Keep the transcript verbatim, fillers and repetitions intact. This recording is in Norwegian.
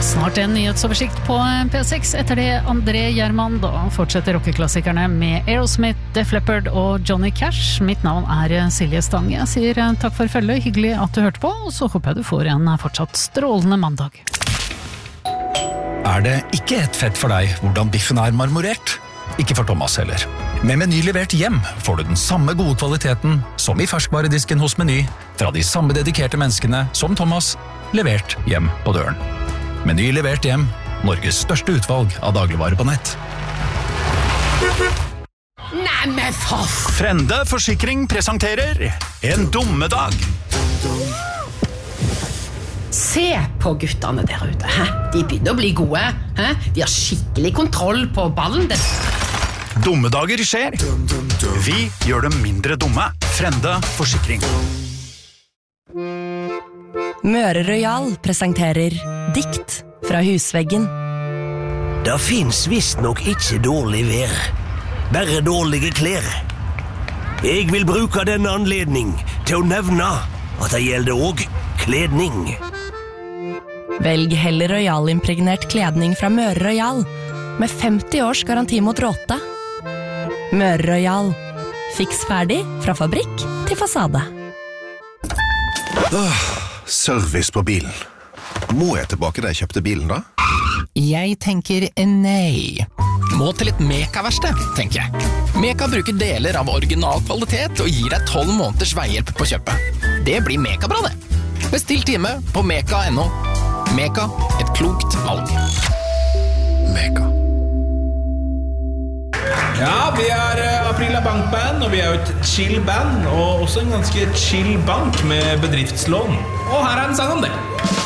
Snart en nyhetsoversikt på P seks. Etter det André Gjerman, da fortsetter rockeklassikerne med Aerosmith, Def Leppard og Johnny Cash. Mitt navn er Silje Stang. Jeg sier takk for følget, hyggelig at du hørte på, og så håper jeg du får en fortsatt strålende mandag. Er det ikke et fett for deg hvordan biffen er marmorert? Ikke for Thomas heller. Med Meny levert hjem får du den samme gode kvaliteten som i ferskvaredisken hos Meny, fra de samme dedikerte menneskene som Thomas, levert hjem på døren. Meny levert hjem, Norges største utvalg av dagligvarer på nett. Nei, men for... Frende Forsikring presenterer En dummedag. Se på guttene der ute, hæ? De begynner å bli gode, hæ? De har skikkelig kontroll på ballen. Dummedager skjer. Vi gjør dem mindre dumme. Frende Forsikring. Møre Royal presenterer Dikt fra husveggen. Det finns visst nok ikke dårlig vær, bare dårlige klær. Jeg vil bruke denne anledning til å nevne at det gjelder også kledning. Velg heller Royal-impregnert kledning fra Møre Royal, med femti års garanti mot råte. Møre Royal. Fiks ferdig fra fabrikk til fasade. Åh, service på bilen. Må jeg tilbake da jeg kjøpte bilen da? Jeg tenker nei. Må til et Meka-verksted, tenker jeg. Meka bruker deler av original kvalitet og gir deg tolv måneders veihjelp på kjøpet. Det blir Meka-bra det. Bestill time på meka punktum no. Meka, et klokt valg. Meka. Ja, vi er Aprila Bankband, og vi er jo et chill band, og også en ganske chill bank med bedriftslån. Og her er en sang om det.